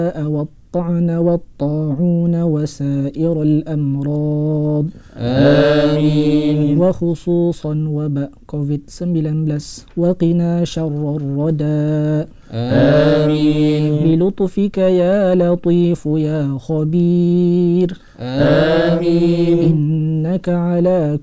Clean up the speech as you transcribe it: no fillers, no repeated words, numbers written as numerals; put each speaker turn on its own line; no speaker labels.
والطعن والطاعون وسائر الأمراض.
آمين.
وخصوصا وباء COVID-19 وقنا شر الردى.
آمين.
بلطفك يا لطيف يا خبير.
آمين.
إنك على